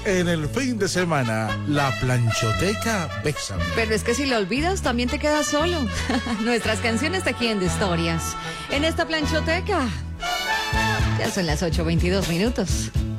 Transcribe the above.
En el fin de semana, la planchoteca Bésame. Pero es que si lo olvidas, también te quedas solo. Nuestras canciones tejiendo historias. En esta planchoteca. Ya son las 8:22 minutos.